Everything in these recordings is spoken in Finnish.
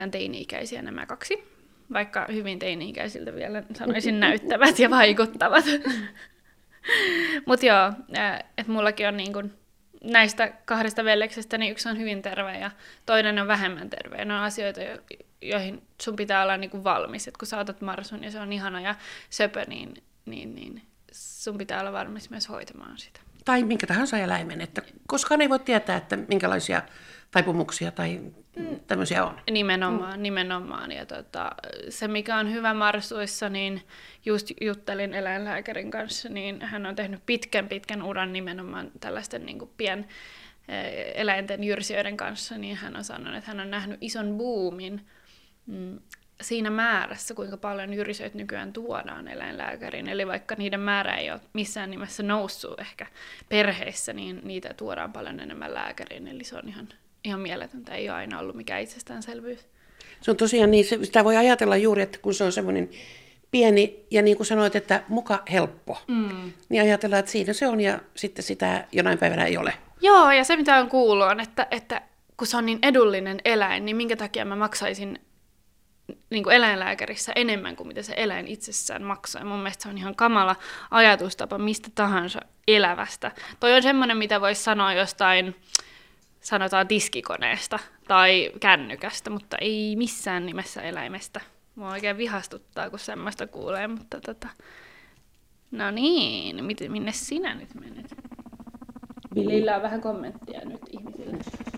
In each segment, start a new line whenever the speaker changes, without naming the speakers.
teini-ikäisiä nämä kaksi, vaikka hyvin teini-ikäisiltä vielä sanoisin näyttävät ja vaikuttavat. Mutta joo, että mullakin on niin kun, näistä kahdesta veljeksestä niin yksi on hyvin terve ja toinen on vähemmän terve. Ne on asioita, joihin sun pitää olla niin kun valmis. Et kun sä otat marsun ja se on ihana ja söpö, niin sun pitää olla valmis myös hoitamaan sitä.
Tai minkä tahansa eläimen, että koskaan ei voi tietää, että minkälaisia taipumuksia tai tämmöisiä on.
Nimenomaan. Ja se, mikä on hyvä marsuissa, niin just juttelin eläinlääkärin kanssa, niin hän on tehnyt pitkän uran nimenomaan tällaisten niin kuin eläinten jyrsijöiden kanssa, niin hän on sanonut, että hän on nähnyt ison boomin siinä määrässä, kuinka paljon jyrisöitä nykyään tuodaan eläinlääkäriin. Eli vaikka niiden määrä ei ole missään nimessä noussut ehkä perheissä, niin niitä tuodaan paljon enemmän lääkäriin. Eli se on ihan mieletöntä, ei ole aina ollut mikään itsestäänselvyys.
Se on tosiaan niin, sitä voi ajatella juuri, että kun se on semmoinen pieni ja niin kuin sanoit, että muka helppo, niin ajatellaan, että siinä se on ja sitten sitä jonain päivänä ei ole.
Joo, ja se mitä on kuullut on, että kun se on niin edullinen eläin, niin minkä takia mä maksaisin niin kuin eläinlääkärissä enemmän kuin mitä se eläin itsessään maksaa. Ja mun mielestä se on ihan kamala ajatustapa mistä tahansa elävästä. Toi on semmoinen, mitä voisi sanoa jostain, sanotaan tiskikoneesta tai kännykästä, mutta ei missään nimessä eläimestä. Mua oikein vihastuttaa, kun semmoista kuulee, mutta no niin, minne sinä nyt menet? Villillä on vähän kommenttia nyt ihmisille.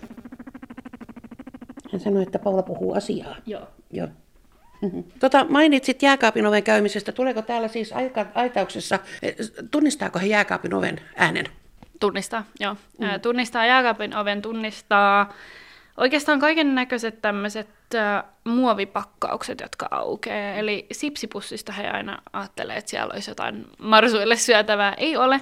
Hän sanoi, että Paula puhuu asiaa.
Joo.
Mainitsit jääkaapin oven käymisestä. Tuleeko täällä siis aitauksessa, tunnistaako he jääkaapin oven äänen?
Tunnistaa, joo. Tunnistaa jääkaapin oven, tunnistaa oikeastaan kaiken näköiset tämmöiset muovipakkaukset, jotka aukeaa. Eli sipsipussista he aina ajattelee, että siellä olisi jotain marsuille syötävää. Ei ole,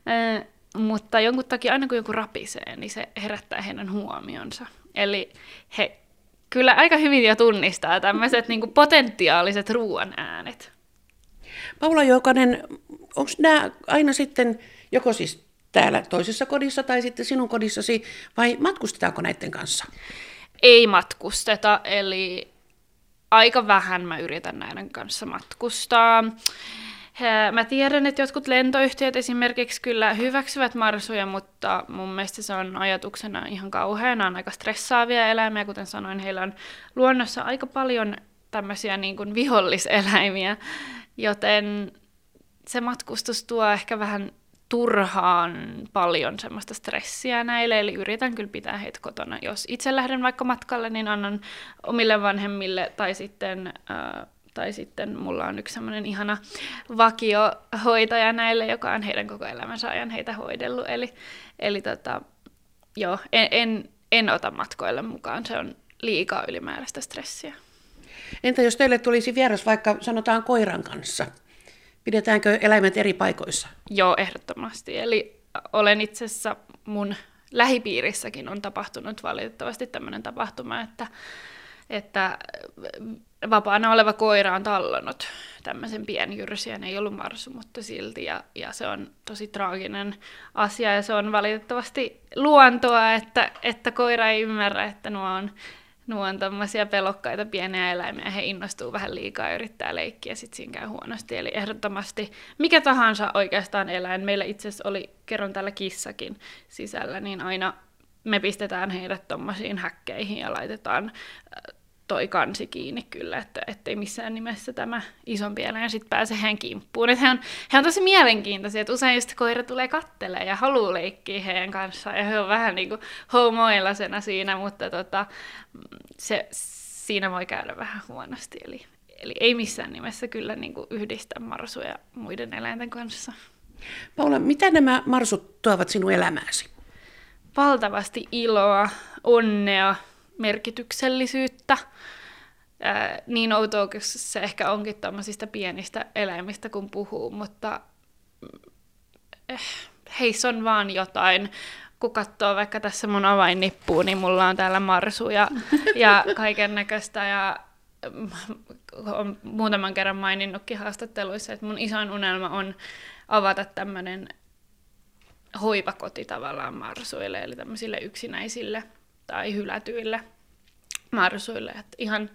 mutta jonkun takia aina kun joku rapisee, niin se herättää heidän huomionsa. Eli he kyllä aika hyvin jo tunnistaa tämmöiset niin kuin potentiaaliset ruoan äänet.
Paula Joukanen, onko nämä aina sitten joko siis täällä toisessa kodissa tai sitten sinun kodissasi, vai matkustetaanko näiden kanssa?
Ei matkusteta, eli aika vähän mä yritän näiden kanssa matkustaa. Mä tiedän, että jotkut lentoyhtiöt esimerkiksi kyllä hyväksyvät marsuja, mutta mun mielestä se on ajatuksena ihan kauheana, on aika stressaavia eläimiä. Kuten sanoin, heillä on luonnossa aika paljon tämmöisiä niin kuin viholliseläimiä, joten se matkustus tuo ehkä vähän turhaan paljon semmoista stressiä näille, eli yritän kyllä pitää heitä kotona. Jos itse lähden vaikka matkalle, niin annan omille vanhemmille tai sitten mulla on yksi semmoinen ihana vakiohoitaja näille, joka on heidän koko elämänsä ajan heitä hoidellut. Eli joo, en ota matkoille mukaan, se on liikaa ylimääräistä stressiä.
Entä jos teille tulisi vieras vaikka sanotaan koiran kanssa? Pidetäänkö eläimet eri paikoissa?
Joo, ehdottomasti. Eli olen itse asiassa mun lähipiirissäkin on tapahtunut valitettavasti tämmöinen tapahtuma, että vapaana oleva koira on tallonnut tämmöisen pienjyrsijän, ei ollut marsu, mutta silti, ja se on tosi traaginen asia, ja se on valitettavasti luontoa, että koira ei ymmärrä, että nuo on tämmöisiä pelokkaita pieniä eläimiä, he innostuu vähän liikaa ja yrittää leikkiä, ja sitten siinä käy huonosti. Eli ehdottomasti mikä tahansa oikeastaan eläin, meillä itse asiassa oli kerran täällä kissakin sisällä, niin aina me pistetään heidät tommosiin häkkeihin ja laitetaan toi kansi kiinni kyllä, että ettei missään nimessä tämä isompi eläin sitten pääse heidän kimppuun. He on tosi mielenkiintoisia, että usein just koira tulee kattelemaan ja haluaa leikkiä heidän kanssaan, ja he on vähän niin kuin homoilasena siinä, mutta siinä voi käydä vähän huonosti. Eli ei missään nimessä kyllä niin kuin yhdistä marsuja muiden eläinten kanssa.
Paula, mitä nämä marsut tuovat sinun elämääsi?
Valtavasti iloa, onnea, merkityksellisyyttä. Niin outoa, kun se ehkä onkin tämmöisistä pienistä eläimistä, kun puhuu, mutta heissä on vaan jotain. Kun katsoo vaikka tässä mun avainnippuun, niin mulla on täällä marsu ja kaiken näköistä. Ja olen muutaman kerran maininnutkin haastatteluissa, että mun isoin unelma on avata tämmöinen hoivakoti tavallaan marsuille, eli tämmöisille yksinäisille tai hylätyille marsuille. Että ihan